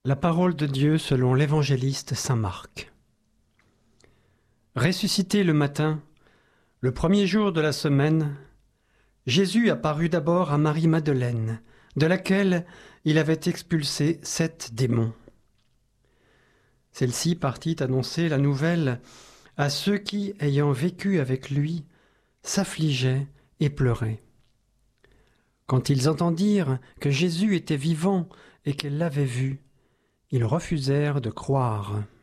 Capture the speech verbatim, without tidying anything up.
La parole de Dieu selon l'évangéliste saint Marc. Ressuscité le matin, le premier jour de la semaine, Jésus apparut d'abord à Marie-Madeleine, de laquelle il avait expulsé sept démons. Celle-ci partit annoncer la nouvelle à ceux qui, ayant vécu avec lui, s'affligeaient et pleuraient. Quand ils entendirent que Jésus était vivant et qu'elle l'avait vu, ils refusèrent de croire.